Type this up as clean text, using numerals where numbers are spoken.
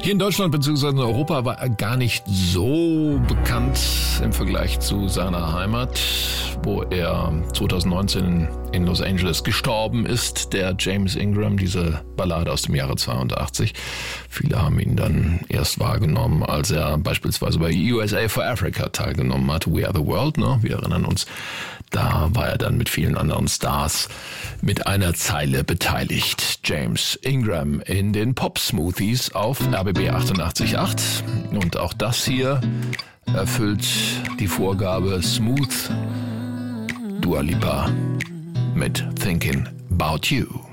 Hier in Deutschland bzw. in Europa war er gar nicht so bekannt im Vergleich zu seiner Heimat, wo er 2019 in Los Angeles gestorben ist, der James Ingram, diese Ballade aus dem Jahre 82. Viele haben ihn dann erst wahrgenommen, als er beispielsweise bei USA for Africa teilgenommen hat, We Are the World, ne? Wir erinnern uns, da war er dann mit vielen anderen Stars mit einer Zeile beteiligt. James Ingram in den Pop-Smoothies auf RBB 88.8. Und auch das hier erfüllt die Vorgabe Smooth. Dua Lipa mit Thinking About You.